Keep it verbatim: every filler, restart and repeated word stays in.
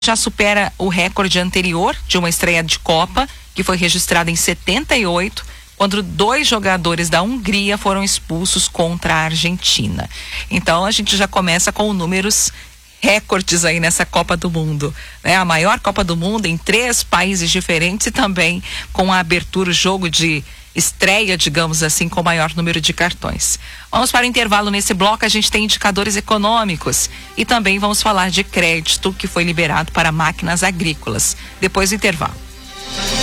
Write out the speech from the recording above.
já supera o recorde anterior de uma estreia de Copa, que foi registrada em setenta e oito, quando dois jogadores da Hungria foram expulsos contra a Argentina. Então a gente já começa com números recordes aí nessa Copa do Mundo, né? A maior Copa do Mundo em três países diferentes e também com a abertura, o jogo de estreia, digamos assim, com o maior número de cartões. Vamos para o intervalo. Nesse bloco a gente tem indicadores econômicos e também vamos falar de crédito que foi liberado para máquinas agrícolas. Depois do intervalo.